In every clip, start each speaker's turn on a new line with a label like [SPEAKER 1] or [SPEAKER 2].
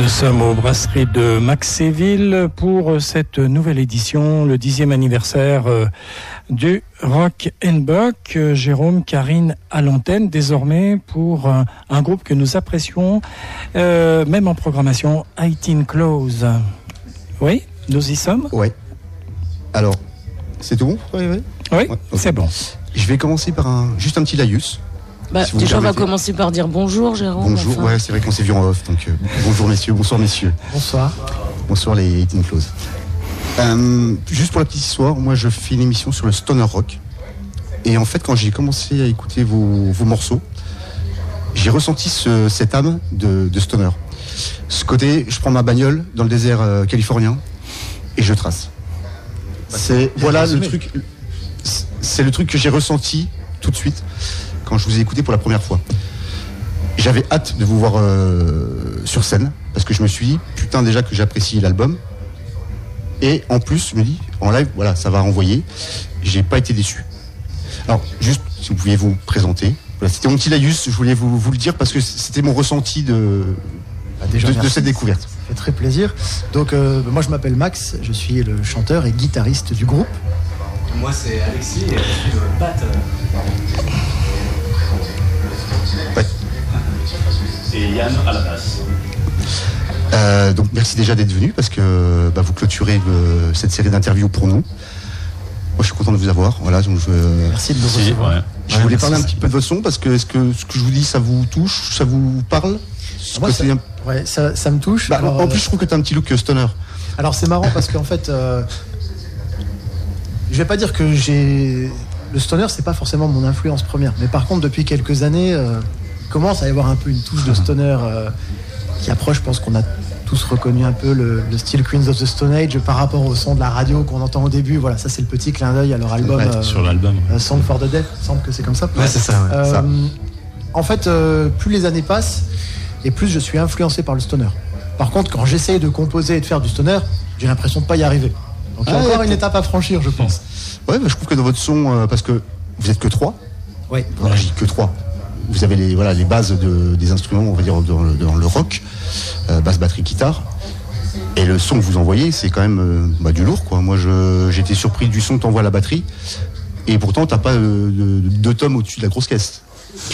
[SPEAKER 1] Nous sommes aux brasseries de Maxéville pour cette nouvelle édition, le 10e anniversaire du Rock & Buck. Jérôme, Karine à l'antenne désormais pour un groupe que nous apprécions, même en programmation, 18 Close. Oui, nous y sommes.
[SPEAKER 2] Oui. Alors, c'est tout bon?
[SPEAKER 1] Oui,
[SPEAKER 2] ouais,
[SPEAKER 1] c'est bon.
[SPEAKER 2] Je vais commencer par juste un petit laïus.
[SPEAKER 3] Si déjà, on va commencer par dire bonjour, Jérôme.
[SPEAKER 2] Bonjour, enfin. Ouais, c'est vrai qu'on s'est vu en off, donc bonjour messieurs, bonsoir messieurs.
[SPEAKER 4] Bonsoir.
[SPEAKER 2] Bonsoir les 18 Close. Juste pour la petite histoire, moi je fais une émission sur le stoner rock. Et en fait, quand j'ai commencé à écouter vos morceaux, j'ai ressenti cette âme de stoner. Ce côté, je prends ma bagnole dans le désert californien et je trace. Voilà le truc. C'est le truc que j'ai ressenti tout de suite quand je vous ai écouté pour la première fois. J'avais hâte de vous voir sur scène parce que je me suis dit putain déjà que j'apprécie l'album et en plus je me dis en live voilà ça va renvoyer. J'ai pas été déçu. Alors juste si vous pouviez vous présenter. Voilà, c'était mon petit laïus, je voulais vous le dire parce que c'était mon ressenti de cette découverte.
[SPEAKER 4] Ça fait très plaisir. Donc moi je m'appelle Max, je suis le chanteur et guitariste du groupe.
[SPEAKER 5] Moi c'est Alexis et je suis le batteur.
[SPEAKER 2] Ouais.
[SPEAKER 5] Et Yann à la basse.
[SPEAKER 2] Donc merci déjà d'être venu parce que vous clôturez cette série d'interviews pour nous. Moi je suis content de vous avoir. Voilà, donc
[SPEAKER 4] merci de nous recevoir.
[SPEAKER 2] Ouais. Je voulais parler un petit peu de votre son parce que ce que je vous dis ça vous touche, ça vous parle?
[SPEAKER 4] Moi, ça me touche.
[SPEAKER 2] Alors, en plus je trouve que tu as un petit look stoner.
[SPEAKER 4] Alors c'est marrant parce qu'en fait je vais pas dire que le stoner c'est pas forcément mon influence première, mais par contre depuis quelques années il commence à y avoir un peu une touche de stoner qui approche, je pense qu'on a tous reconnu un peu le style Queens of the Stone Age par rapport au son de la radio qu'on entend au début. Voilà, ça c'est le petit clin d'œil à leur album
[SPEAKER 5] sur l'album
[SPEAKER 4] Song for the Deaf, il semble que c'est comme ça.
[SPEAKER 5] Ouais, c'est ça, ouais.
[SPEAKER 4] Ça. En fait plus les années passent et plus je suis influencé par le stoner. Par contre quand j'essaye de composer et de faire du stoner, j'ai l'impression de pas y arriver. Donc il y a encore une étape à franchir, je pense.
[SPEAKER 2] Ouais, je trouve que dans votre son, parce que vous êtes que 3.
[SPEAKER 4] Oui.
[SPEAKER 2] Voilà, je dis que 3. Vous avez les bases des instruments, on va dire, dans le rock, basse, batterie, guitare. Et le son que vous envoyez, c'est quand même du lourd, quoi. Moi, j'étais surpris du son que t'envoies à la batterie. Et pourtant, t'as pas 2 tomes au-dessus de la grosse caisse.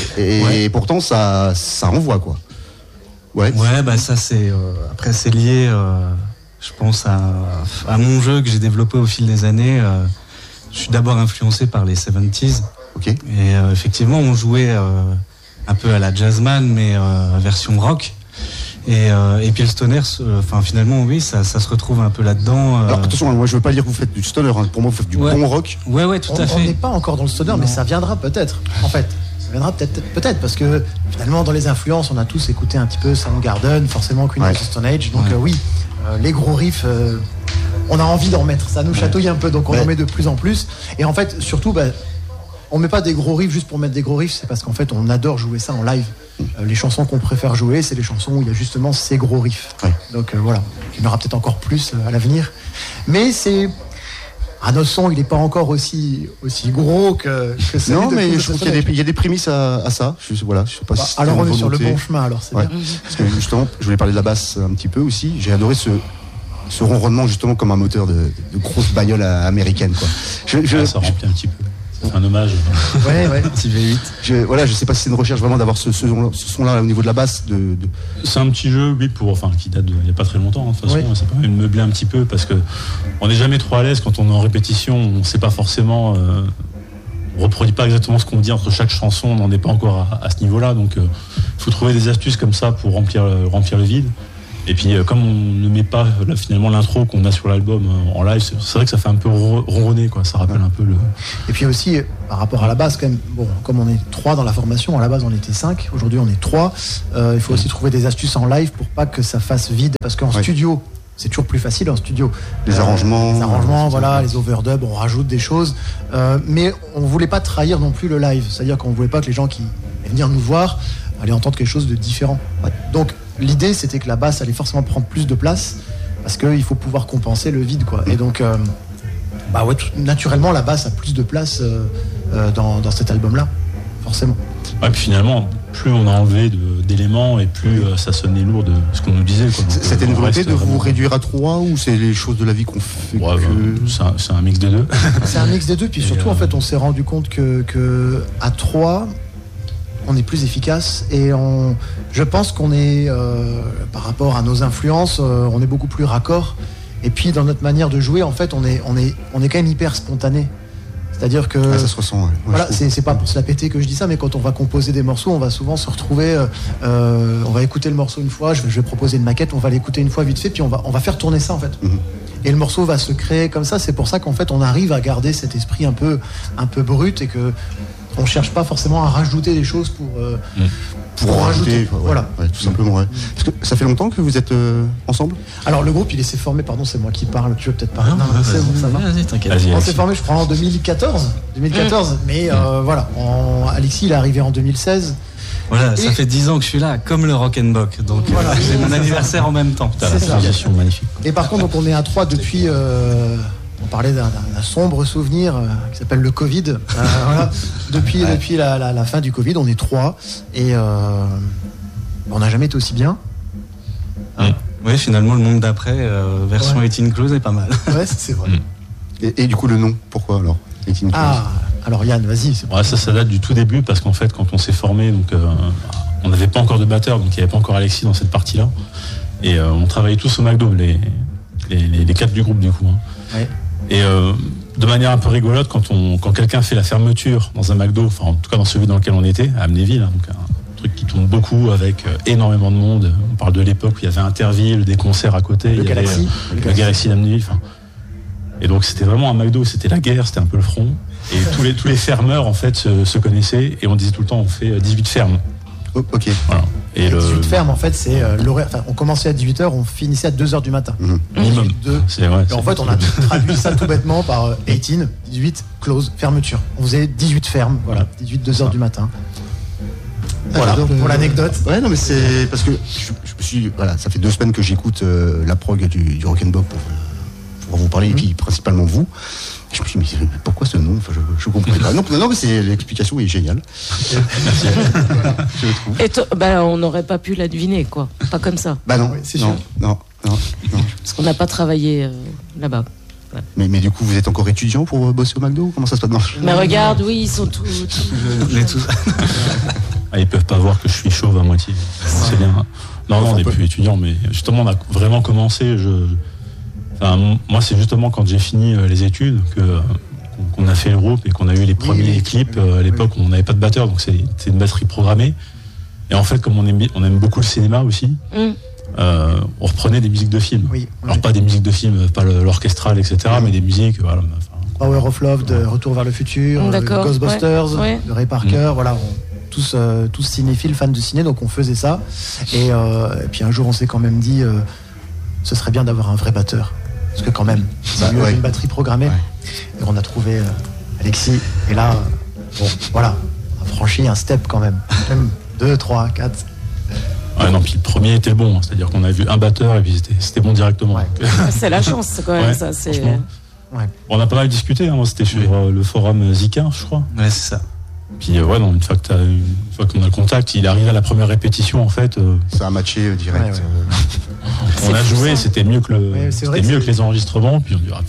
[SPEAKER 2] Et pourtant, ça renvoie, quoi.
[SPEAKER 6] Ouais, ça, c'est... après, c'est lié... je pense à mon jeu que j'ai développé au fil des années. Je suis d'abord influencé par les 70s.
[SPEAKER 2] Okay.
[SPEAKER 6] Et effectivement, on jouait un peu à la jazzman, mais version rock. Et puis le stoner, finalement, oui, ça se retrouve un peu là-dedans.
[SPEAKER 2] Alors attention, moi je veux pas dire que vous faites du stoner. Hein. Pour moi, vous faites du bon rock.
[SPEAKER 6] Ouais, tout à fait.
[SPEAKER 4] On n'est pas encore dans le stoner, mais ça viendra peut-être. En fait, ça viendra peut-être parce que finalement, dans les influences, on a tous écouté un petit peu Soundgarden, forcément Queen of the Stone Age. Donc oui. Les gros riffs, on a envie d'en mettre. Ça nous chatouille un peu, donc on en met de plus en plus. Et en fait, surtout, on met pas des gros riffs juste pour mettre des gros riffs. C'est parce qu'en fait, on adore jouer ça en live. Les chansons qu'on préfère jouer, c'est les chansons où il y a justement ces gros riffs. Ouais. Donc voilà, il y en aura peut-être encore plus à l'avenir. Mais c'est... notre son, il n'est pas encore aussi gros que celui
[SPEAKER 2] non,
[SPEAKER 4] de
[SPEAKER 2] mais je trouve qu'il y a des prémices à ça. Je sais pas si
[SPEAKER 4] alors on est sur le bon chemin, alors c'est bien.
[SPEAKER 2] Parce que justement, je voulais parler de la basse un petit peu aussi. J'ai adoré ce ronronnement justement comme un moteur de grosse bagnole américaine, quoi.
[SPEAKER 5] Ça remplit un petit peu. C'est un hommage.
[SPEAKER 4] Ouais.
[SPEAKER 6] Un petit V8.
[SPEAKER 2] Je sais pas si c'est une recherche vraiment d'avoir ce son-là au niveau de la basse.
[SPEAKER 5] C'est un petit jeu, oui, qui date il n'y a pas très longtemps. De toute façon, ça permet de meubler un petit peu parce que on n'est jamais trop à l'aise quand on est en répétition. On ne sait pas forcément. On reproduit pas exactement ce qu'on dit entre chaque chanson. On n'en est pas encore à ce niveau-là. Donc, faut trouver des astuces comme ça pour remplir le vide. Et puis comme on ne met pas finalement l'intro qu'on a sur l'album en live, c'est vrai que ça fait un peu ronronner, quoi. Ça rappelle un peu le...
[SPEAKER 4] Et puis aussi, par rapport à la base, quand même, comme on est 3 dans la formation, à la base on était 5, aujourd'hui on est 3, il faut aussi trouver des astuces en live pour pas que ça fasse vide, parce qu'en studio, c'est toujours plus facile en studio.
[SPEAKER 2] Les arrangements,
[SPEAKER 4] voilà, les overdubs, on rajoute des choses, mais on voulait pas trahir non plus le live, c'est-à-dire qu'on voulait pas que les gens qui allaient venir nous voir allaient entendre quelque chose de différent. Donc l'idée, c'était que la basse allait forcément prendre plus de place parce qu'il faut pouvoir compenser le vide, quoi. Et donc, naturellement, la basse a plus de place dans cet album-là, forcément.
[SPEAKER 5] Ouais, puis finalement, plus on a enlevé d'éléments et plus ça sonnait lourd de ce qu'on nous disait. Quoi. Donc,
[SPEAKER 2] c'était une volonté de vous réduire à 3 ou c'est les choses de la vie qu'on fait
[SPEAKER 5] c'est un mix des deux.
[SPEAKER 4] C'est un mix des deux, puis surtout en fait on s'est rendu compte que à 3 on est plus efficace et je pense qu'on est par rapport à nos influences on est beaucoup plus raccord et puis dans notre manière de jouer en fait on est quand même hyper spontané. C'est-à-dire que
[SPEAKER 2] ça se ressent. Ouais.
[SPEAKER 4] Voilà, c'est pas pour se la péter que je dis ça, mais quand on va composer des morceaux, on va souvent se retrouver. On va écouter le morceau une fois. Je vais proposer une maquette. On va l'écouter une fois vite fait, puis on va faire tourner ça en fait. Mm-hmm. Et le morceau va se créer comme ça. C'est pour ça qu'en fait, on arrive à garder cet esprit un peu brut et que on cherche pas forcément à rajouter des choses pour rajouter. Voilà,
[SPEAKER 2] tout simplement. Ouais. Parce que ça fait longtemps que vous êtes ensemble.
[SPEAKER 4] Alors le groupe, il s'est formé. Pardon, c'est moi qui parle. Tu veux peut-être parler. Non, c'est bon, ça va.
[SPEAKER 6] Vas-y, t'inquiète.
[SPEAKER 4] On s'est formé, je crois, en 2014. Mais voilà. Alexis, il est arrivé en 2016.
[SPEAKER 6] Voilà, ça fait 10 ans que je suis là, comme le Rock'n'Bok. Donc voilà, c'est mon anniversaire en même temps.
[SPEAKER 5] Putain, la filiation magnifique.
[SPEAKER 4] Et par contre, donc, on est à 3 depuis. On parlait d'un sombre souvenir qui s'appelle le Covid. Voilà. Depuis la fin du Covid, on est 3 et on n'a jamais été aussi bien.
[SPEAKER 6] Oui, finalement, le monde d'après, version 18 Close est pas mal.
[SPEAKER 4] Ouais, c'est vrai.
[SPEAKER 2] Et du coup, le nom, pourquoi alors 18 Close
[SPEAKER 4] alors Yann, vas-y.
[SPEAKER 5] Ça date du tout début parce qu'en fait, quand on s'est formé, donc on n'avait pas encore de batteur, donc il n'y avait pas encore Alexis dans cette partie-là. Et on travaillait tous au McDo, les 4 du groupe du coup.
[SPEAKER 4] Ouais.
[SPEAKER 5] Et de manière un peu rigolote, quand quelqu'un fait la fermeture dans un McDo, enfin en tout cas dans celui dans lequel on était, à Amnéville, donc un truc qui tourne beaucoup avec énormément de monde. On parle de l'époque où il y avait Interville, des concerts à côté,
[SPEAKER 4] le
[SPEAKER 5] Galaxy d'Amnéville. Et donc c'était vraiment un McDo, c'était la guerre, c'était un peu le front. Et tous les fermeurs en fait se connaissaient et on disait tout le temps on fait 18 fermes.
[SPEAKER 2] Ok.
[SPEAKER 5] Voilà.
[SPEAKER 4] Et 18 fermes, en fait, c'est l'horaire. Enfin, on commençait à 18h, on finissait à 2h du matin.
[SPEAKER 5] Minimum.
[SPEAKER 4] Et en fait, on a traduit ça tout bêtement par 18, close, fermeture. On faisait 18 fermes, voilà, 2h du matin. Voilà, pour l'anecdote.
[SPEAKER 2] Ouais, non, mais c'est parce que je me suis. Voilà, ça fait 2 semaines que j'écoute la prog du Rock'n'Bok pour vous parler, et puis principalement vous. Je me suis dit, mais pourquoi ce nom? Enfin, je comprends pas. Non, mais l'explication est géniale. Merci. Je trouve.
[SPEAKER 3] Et on n'aurait pas pu la deviner, quoi. Pas comme ça.
[SPEAKER 2] Bah non,
[SPEAKER 4] c'est sûr.
[SPEAKER 2] Non.
[SPEAKER 3] Parce qu'on n'a pas travaillé là-bas.
[SPEAKER 2] Ouais. Mais du coup, vous êtes encore étudiant pour bosser au McDo? Comment ça se passe?
[SPEAKER 3] Mais regarde, oui, ils sont tous.
[SPEAKER 5] Ils peuvent pas voir que je suis chauve à moitié. C'est bien. Non, on n'est plus étudiant, mais justement, on a vraiment commencé. Moi, c'est justement quand j'ai fini les études qu'on a fait le groupe et qu'on a eu les premiers clips. À l'époque, on n'avait pas de batteur, donc c'est une batterie programmée. Et en fait, comme on aime beaucoup le cinéma aussi, on reprenait des musiques de films. Alors pas des musiques de films, pas l'orchestral, etc., mais des musiques. Voilà,
[SPEAKER 4] Power of Love, de Retour vers le futur, Ghostbusters, de Ray Parker, voilà. Tous cinéphiles, fans de ciné, donc on faisait ça. Et puis un jour, on s'est quand même dit, ce serait bien d'avoir un vrai batteur. Parce que quand même, c'est mieux une batterie programmée. Et on a trouvé Alexis. Et là, voilà, on a franchi un step quand même. 2, 3, 4.
[SPEAKER 5] Ouais, non, puis le premier était bon. C'est-à-dire qu'on a vu un batteur et puis c'était bon directement.
[SPEAKER 3] Ouais. C'est la chance, quand même. Ça, c'est...
[SPEAKER 5] On a pas mal discuté. Moi, c'était sur le forum Zika, je crois.
[SPEAKER 6] Ouais, c'est ça.
[SPEAKER 5] Puis une fois qu'on a le contact, il arrive à la première répétition en fait.
[SPEAKER 2] Ça a matché direct.
[SPEAKER 5] On a joué, c'était mieux que les enregistrements. Puis on dit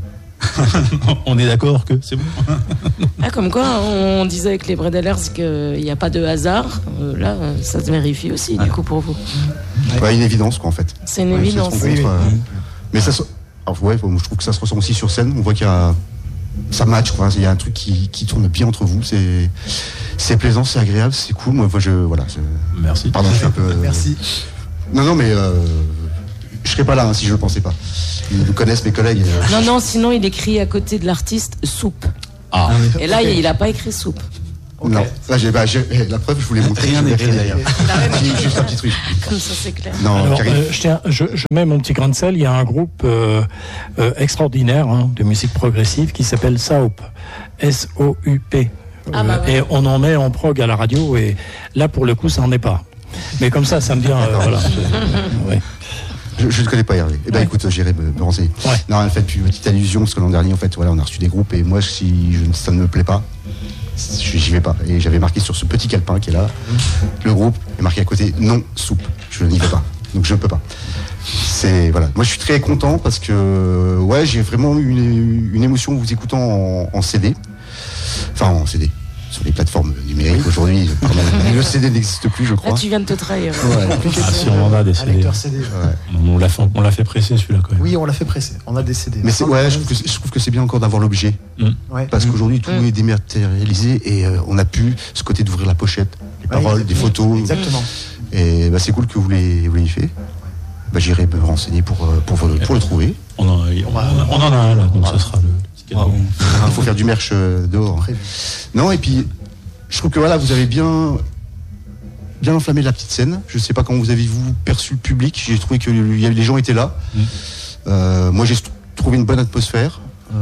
[SPEAKER 5] on est d'accord que c'est bon.
[SPEAKER 3] Comme quoi, on disait avec les Bredellers qu'il n'y a pas de hasard. Là, ça se vérifie aussi du coup pour vous.
[SPEAKER 2] Une évidence quoi en fait.
[SPEAKER 3] C'est une évidence.
[SPEAKER 2] Mais ça, je trouve que ça se ressent aussi sur scène. On voit qu'il y a ça match quoi, il y a un truc qui tourne bien entre vous, c'est plaisant, c'est agréable, c'est cool. Moi
[SPEAKER 5] merci.
[SPEAKER 2] Pardon, je suis un peu
[SPEAKER 4] merci.
[SPEAKER 2] Non mais je serais pas là si je le pensais pas. Ils nous connaissent mes collègues.
[SPEAKER 3] Non, sinon il écrit à côté de l'artiste soupe. Et là il a pas écrit soupe.
[SPEAKER 2] Okay. Non, là la preuve, je voulais montrer.
[SPEAKER 6] Rien écrit d'ailleurs.
[SPEAKER 2] Juste un petit truc.
[SPEAKER 3] Comme ça, c'est clair.
[SPEAKER 2] Non,
[SPEAKER 1] alors, je mets mon petit grain de sel. Il y a un groupe extraordinaire de musique progressive qui s'appelle SAUP. S-O-U-P. Et on en met en prog à la radio. Et là, pour le coup, ça n'en est pas. Mais comme ça me vient. Voilà.
[SPEAKER 2] Je ne connais pas Hervé. Eh ben écoute, j'irai me renseigner.
[SPEAKER 1] Ouais.
[SPEAKER 2] Non, en fait, une petite allusion, parce que l'an dernier, en fait, voilà, on a reçu des groupes et moi, si ça ne me plaît pas, j'y vais pas. Et j'avais marqué sur ce petit calepin qui est là, le groupe est marqué à côté non soupe. Je n'y vais pas. Donc je ne peux pas. C'est voilà. Moi, je suis très content parce que ouais, j'ai vraiment eu une émotion en vous écoutant en CD. Enfin, en CD. Sur les plateformes numériques aujourd'hui, le CD n'existe plus, je crois.
[SPEAKER 3] Là, tu viens de te trahir.
[SPEAKER 2] Ouais.
[SPEAKER 5] Si on en a des CD.
[SPEAKER 4] lecteur CD.
[SPEAKER 5] On l'a fait presser celui-là quand même.
[SPEAKER 4] Oui, on l'a fait presser. On a des CD.
[SPEAKER 2] Mais je trouve que c'est bien encore d'avoir l'objet.
[SPEAKER 4] Ouais.
[SPEAKER 2] Parce qu'aujourd'hui, tout est dématérialisé et on a pu ce côté d'ouvrir la pochette, les paroles, des photos.
[SPEAKER 4] Exactement.
[SPEAKER 2] Et c'est cool que vous l'ayez fait. J'irai me renseigner pour le trouver.
[SPEAKER 5] On en a un là, donc ça sera le petit cadeau.
[SPEAKER 2] Il faut faire du merch dehors. Non, et puis, je trouve que voilà, vous avez bien enflammé la petite scène. Je ne sais pas comment vous avez perçu le public. J'ai trouvé que les gens étaient là. Moi, j'ai trouvé une bonne atmosphère.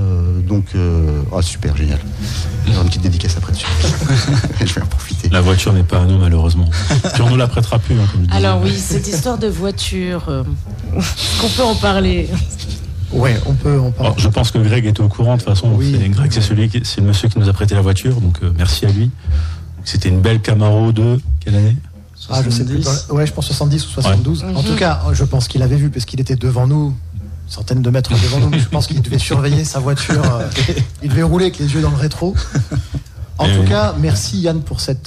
[SPEAKER 2] Super, génial. J'aurai une petite dédicace après dessus. Je vais en profiter.
[SPEAKER 5] La voiture n'est pas à nous, malheureusement. Puis on ne la prêtera plus, comme je disais.
[SPEAKER 3] Alors oui, cette histoire de voiture, qu'on peut en parler.
[SPEAKER 4] Ouais, on peut en parler.
[SPEAKER 5] Je pense que Greg était au courant de toute façon.
[SPEAKER 4] Oui.
[SPEAKER 5] Greg, c'est le monsieur qui nous a prêté la voiture, donc merci à lui. C'était une belle Camaro de quelle année?
[SPEAKER 4] Je sais plus. Je pense 70 ou 72. Ouais. En tout cas, je pense qu'il avait vu parce qu'il était devant nous, centaines de mètres devant nous. Mais je pense qu'il devait surveiller sa voiture. Il devait rouler avec les yeux dans le rétro. En tout cas, merci Yann pour ce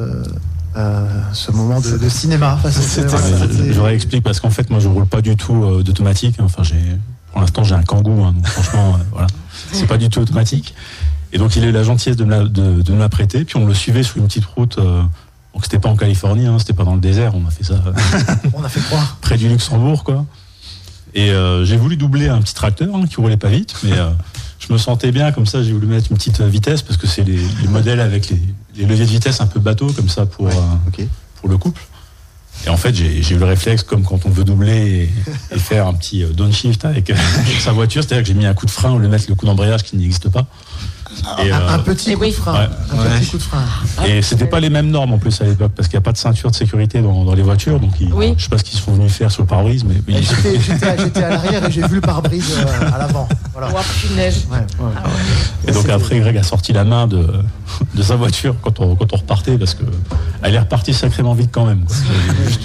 [SPEAKER 4] moment de cinéma.
[SPEAKER 5] Je réexplique parce qu'en fait, moi, je roule pas du tout d'automatique. Enfin, pour l'instant, j'ai un Kangoo, donc franchement, voilà, c'est pas du tout automatique. Et donc, il a eu la gentillesse de me la prêter. Puis on le suivait sur une petite route. Donc, c'était pas en Californie, c'était pas dans le désert. On a fait ça.
[SPEAKER 4] On a fait croire.
[SPEAKER 5] Près du Luxembourg, quoi. Et j'ai voulu doubler un petit tracteur qui roulait pas vite, mais je me sentais bien comme ça. J'ai voulu mettre une petite vitesse parce que c'est les modèles avec les leviers de vitesse un peu bateau comme ça pour le couple. Et en fait, j'ai eu le réflexe comme quand on veut doubler et faire un petit downshift avec sa voiture, c'est-à-dire que j'ai mis un coup de frein au lieu de mettre le coup d'embrayage qui n'existe pas.
[SPEAKER 4] Un petit coup de frein. Petit coup de frein.
[SPEAKER 5] Et c'était pas les mêmes normes en plus à l'époque parce qu'il n'y a pas de ceinture de sécurité dans les voitures, donc je sais pas ce qu'ils sont venus faire sur le pare-brise, mais
[SPEAKER 4] j'étais à l'arrière et j'ai vu le pare-brise à l'avant. Voilà.
[SPEAKER 3] Oh, punaise.
[SPEAKER 5] Et donc après Greg a sorti la main de sa voiture quand on repartait parce que elle est repartie sacrément vite quand même.
[SPEAKER 4] C'est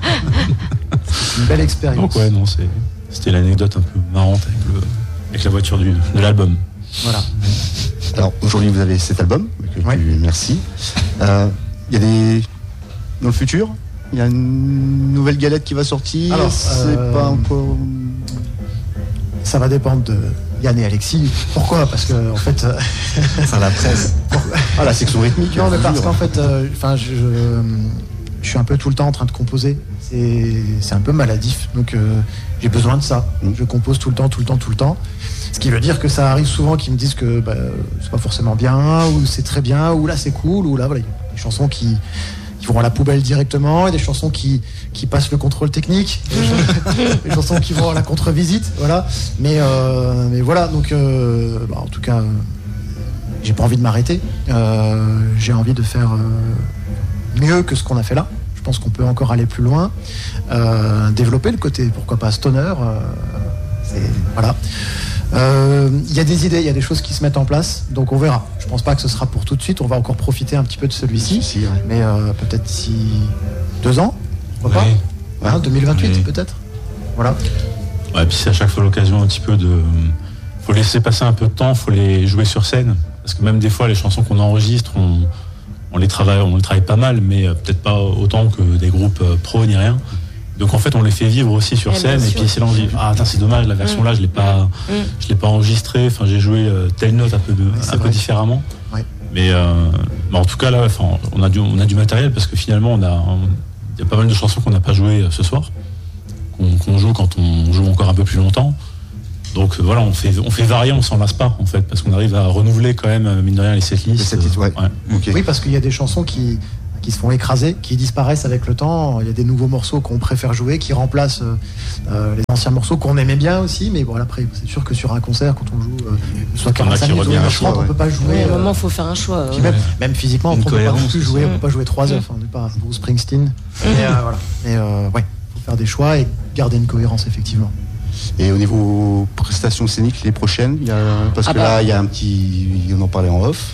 [SPEAKER 4] une belle expérience.
[SPEAKER 5] Donc c'était l'anecdote un peu marrante avec la voiture de l'album.
[SPEAKER 4] Voilà.
[SPEAKER 2] Alors aujourd'hui vous avez cet album, merci. Il y a dans le futur, il y a une nouvelle galette qui va sortir.
[SPEAKER 4] Alors,
[SPEAKER 2] pas encore.
[SPEAKER 4] Ça va dépendre de Yann et Alexis. Pourquoi ? Parce que en fait,
[SPEAKER 6] ça la presse.
[SPEAKER 2] La section rythmique.
[SPEAKER 4] Non, mais parce qu'en fait, je suis un peu tout le temps en train de composer. C'est un peu maladif, donc j'ai besoin de ça. Je compose tout le temps. Ce qui veut dire que ça arrive souvent qu'ils me disent que c'est pas forcément bien, ou c'est très bien, ou là c'est cool, ou là voilà, il y a des chansons qui vont à la poubelle directement, et des chansons qui passent le contrôle technique, des chansons qui vont à la contre-visite, voilà. Mais voilà, donc en tout cas, j'ai pas envie de m'arrêter. J'ai envie de faire mieux que ce qu'on a fait là. Je pense qu'on peut encore aller plus loin, développer le côté, pourquoi pas stoner. Voilà. Il y a des idées, il y a des choses qui se mettent en place, donc on verra. Je pense pas que ce sera pour tout de suite, on va encore profiter un petit peu de celui-ci, mais peut-être d'ici 2 ans, pourquoi pas 2028 peut-être. Voilà.
[SPEAKER 5] Ouais, puis c'est à chaque fois l'occasion un petit peu faut laisser passer un peu de temps, faut les jouer sur scène, parce que même des fois les chansons qu'on enregistre, on les travaille pas mal, mais peut-être pas autant que des groupes pro ni rien. Donc en fait on les fait vivre aussi sur scène, et puis c'est là on se dit c'est dommage, la version là je l'ai pas enregistrée, enfin j'ai joué telle note un peu différemment.
[SPEAKER 4] Ouais.
[SPEAKER 5] Mais en tout cas là, on a du matériel parce que finalement il y a pas mal de chansons qu'on n'a pas jouées ce soir, qu'on joue quand on joue encore un peu plus longtemps. Donc voilà, on fait varier, on s'en lasse pas en fait, parce qu'on arrive à renouveler quand même mine de rien les setlists.
[SPEAKER 2] Okay.
[SPEAKER 4] Oui, parce qu'il y a des chansons qui se font écraser, qui disparaissent avec le temps. Il y a des nouveaux morceaux qu'on préfère jouer, qui remplacent les anciens morceaux qu'on aimait bien aussi. Mais bon, après, c'est sûr que sur un concert, quand on joue soit 45 minutes ou 1h30, on peut pas jouer.
[SPEAKER 3] À un moment, il faut faire un choix.
[SPEAKER 4] Même physiquement, on peut pas non plus jouer. On peut pas jouer 3 heures. On n'est pas Bruce Springsteen. Mais voilà. Mais faut faire des choix et garder une cohérence, effectivement.
[SPEAKER 2] Et au niveau prestations scéniques, les prochaines, là, il y a un petit... On en parlait en off.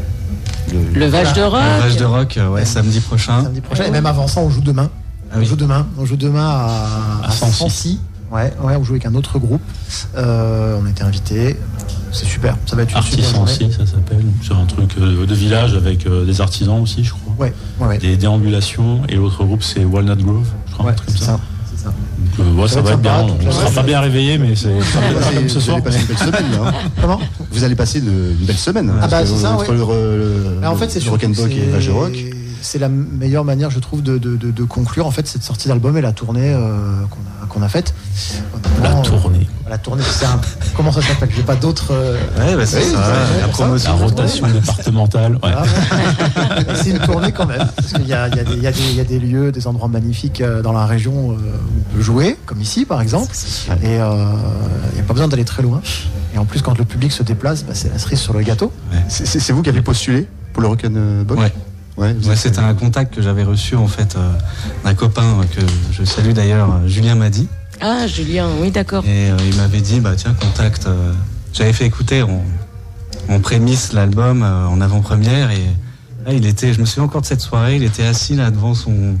[SPEAKER 3] Le Vache de Rock.
[SPEAKER 6] Le Vache de Rock, samedi prochain.
[SPEAKER 4] Samedi prochain, et même avant ça, on joue demain. On joue demain à Sancy. Ouais, on joue avec un autre groupe. On a été invités. C'est super. Ça va être une super journée.
[SPEAKER 5] Sancy, ça s'appelle. C'est un truc de village avec des artisans aussi, je crois.
[SPEAKER 4] Ouais.
[SPEAKER 5] Des déambulations. Et l'autre groupe, c'est Walnut Grove. Je crois,
[SPEAKER 4] c'est ça.
[SPEAKER 5] Donc, ça va être bien. On ne sera pas bien réveillé, mais c'est comme ce soir.
[SPEAKER 2] Vous allez passer une belle semaine, là.
[SPEAKER 4] Comment ?
[SPEAKER 2] Vous allez passer une belle semaine.
[SPEAKER 4] C'est ça,
[SPEAKER 2] entre en fait, c'est Rock'n'Buck et Vache de Rock.
[SPEAKER 4] C'est la meilleure manière, je trouve, de conclure en fait cette sortie d'album et la tournée qu'on a faite. La tournée, comment ça s'appelle ? J'ai pas d'autres.
[SPEAKER 6] C'est ça. La promotion,
[SPEAKER 5] la rotation départementale. Ouais.
[SPEAKER 4] C'est une tournée quand même, parce qu'il y a des lieux, des endroits magnifiques dans la région où on peut jouer, comme ici par exemple. Et il n'y a pas besoin d'aller très loin. Et en plus, quand le public se déplace, c'est la cerise sur le gâteau.
[SPEAKER 2] Ouais. C'est vous qui avez postulé pour le Rock'n'Buck ?
[SPEAKER 6] Ouais, c'était un contact que j'avais reçu en fait d'un copain que je salue d'ailleurs, Julien Madi.
[SPEAKER 3] Ah, Julien, oui, d'accord.
[SPEAKER 6] Et il m'avait dit, tiens, contacte. J'avais fait écouter en prémisse l'album en avant-première et là, je me souviens encore de cette soirée, il était assis là devant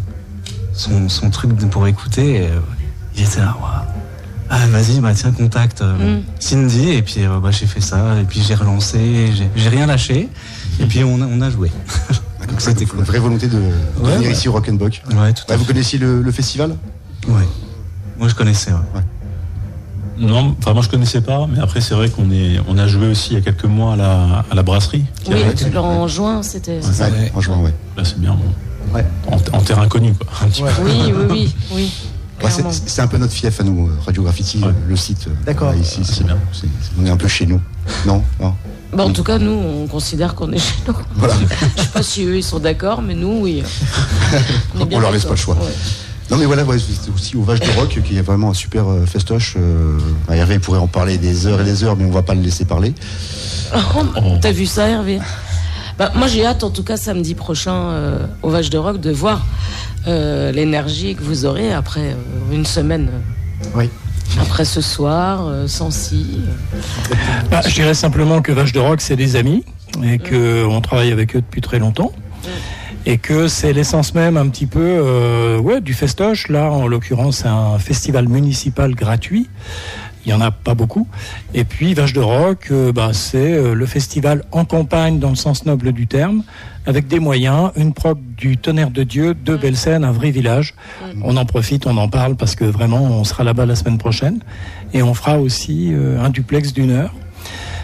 [SPEAKER 6] son truc pour écouter et il était là, waouh. Ah, vas-y, tiens, contacte Cindy, et puis j'ai fait ça, et puis j'ai relancé, j'ai rien lâché, et puis on a joué.
[SPEAKER 2] Donc c'était cool. Une vraie volonté de venir ici au Rock'n'Buck.
[SPEAKER 6] Ouais, tout à fait.
[SPEAKER 2] Vous connaissiez le festival ?
[SPEAKER 6] Ouais. Moi je connaissais. Ouais.
[SPEAKER 5] Non, moi je connaissais pas, mais après c'est vrai qu'on a joué aussi il y a quelques mois à la brasserie.
[SPEAKER 3] Oui, en juin c'était.
[SPEAKER 2] En juin, ouais.
[SPEAKER 5] Là c'est bien. En terrain connu, quoi. Un petit peu.
[SPEAKER 3] Oui.
[SPEAKER 2] C'est un peu notre fief à nous, Radio Graffiti, le site.
[SPEAKER 4] D'accord.
[SPEAKER 2] Ici,
[SPEAKER 5] c'est bien.
[SPEAKER 2] On est un peu chez nous. Non.
[SPEAKER 3] En tout cas, nous, on considère qu'on est chez nous.
[SPEAKER 2] Voilà.
[SPEAKER 3] Je sais pas si eux, ils sont d'accord, mais nous, oui.
[SPEAKER 2] On leur laisse pas le choix. Ouais. Non, mais voilà, c'est aussi au Vache de Rock, qui est vraiment un super festoche. Hervé pourrait en parler des heures et des heures, mais on va pas le laisser parler.
[SPEAKER 3] T'as vu ça, Hervé ? Moi, j'ai hâte, en tout cas, samedi prochain, au Vache de Rock, de voir l'énergie que vous aurez après une semaine.
[SPEAKER 4] Oui.
[SPEAKER 3] Après ce soir, Sancy.
[SPEAKER 1] Je dirais simplement que Vache de Rock, c'est des amis et qu'on travaille avec eux depuis très longtemps. Et que c'est l'essence même un petit peu du festoche. Là, en l'occurrence, c'est un festival municipal gratuit. Il n'y en a pas beaucoup. Et puis, Vache de Rock, c'est le festival en campagne dans le sens noble du terme, avec des moyens, une prog du tonnerre de Dieu, 2 belles scènes, un vrai village. On en profite, on en parle parce que vraiment, on sera là-bas la semaine prochaine. Et on fera aussi un duplex d'1 heure. Pourquoi ?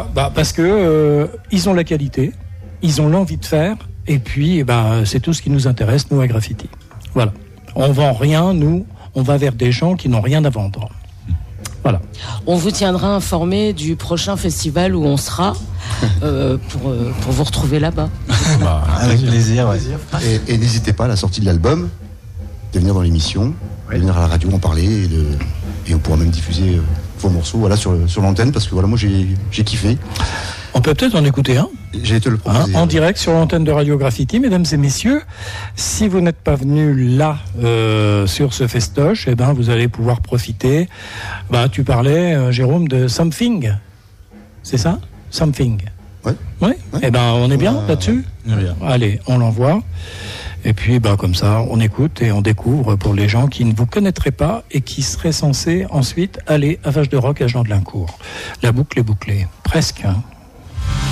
[SPEAKER 1] Parce que ils ont la qualité, ils ont l'envie de faire, et puis c'est tout ce qui nous intéresse, nous, à Graffiti. Voilà. On vend rien, nous, on va vers des gens qui n'ont rien à vendre. Voilà. On
[SPEAKER 3] vous tiendra informé du prochain festival où on sera pour vous retrouver là-bas.
[SPEAKER 6] Avec plaisir. Ouais.
[SPEAKER 2] Et n'hésitez pas à la sortie de l'album de venir dans l'émission, de venir à la radio en parler et on pourra même diffuser vos morceaux sur l'antenne parce que moi j'ai kiffé.
[SPEAKER 1] On peut peut-être en écouter un.
[SPEAKER 2] J'ai été le proposer.
[SPEAKER 1] En direct sur l'antenne de Radio Graffiti, mesdames et messieurs. Si vous n'êtes pas venus là sur ce festoche, vous allez pouvoir profiter. Tu parlais, Jérôme, de Something. C'est ça ? Something.
[SPEAKER 2] Oui.
[SPEAKER 1] On est bien là-dessus ?
[SPEAKER 5] Bien.
[SPEAKER 1] Allez, on l'envoie. Et puis, comme ça, on écoute et on découvre pour les gens qui ne vous connaîtraient pas et qui seraient censés ensuite aller à Vache de Rock à Jean de Lincourt. La boucle est bouclée. Presque, hein.